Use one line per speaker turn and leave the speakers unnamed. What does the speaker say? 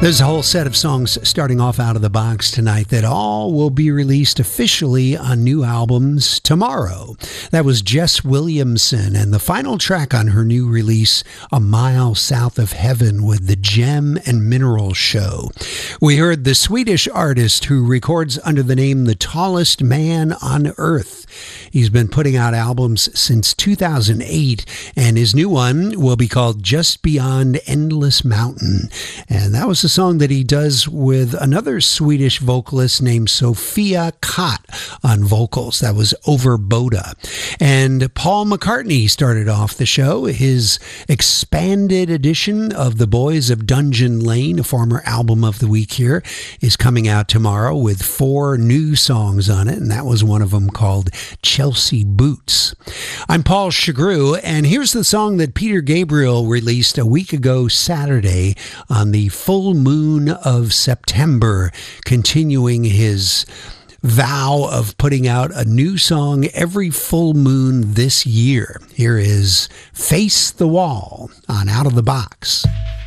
There's a whole set of songs starting off out of the box tonight that all will be released officially on new albums tomorrow. That was Jess Williamson and the final track on her new release, A Mile South of Heaven, with the Gem and Mineral Show. We heard the Swedish artist who records under the name The Tallest Man on Earth. He's been putting out albums since 2008, and his new one will be called Just Beyond Endless Mountain. And that was a song that he does with another Swedish vocalist named Sophia Kott on vocals. That was Over Boda. And Paul McCartney started off the show. His expanded edition of The Boys of Dungeon Lane, a former album of the week here, is coming out tomorrow with 4 new songs on it, and that was one of them called Chelsea Boots. I'm Paul Chagru, and here's the song that Peter Gabriel released a week ago Saturday on the full moon of September, continuing his vow of putting out a new song every full moon this year. Here is Face the Wall on Out of the Box.